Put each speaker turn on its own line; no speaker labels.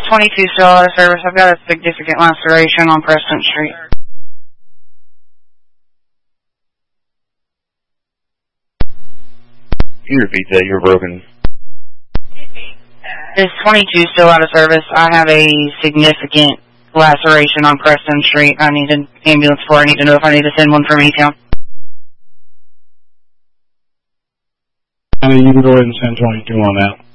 22 still out of service. I've got a significant laceration on Preston Street.
Can you repeat that? You're broken.
Is 22 still out of service? I have a significant laceration on Preston Street. I need an ambulance for. I need to know if I need to send one from E-Town.
You can go ahead and send 22 on that.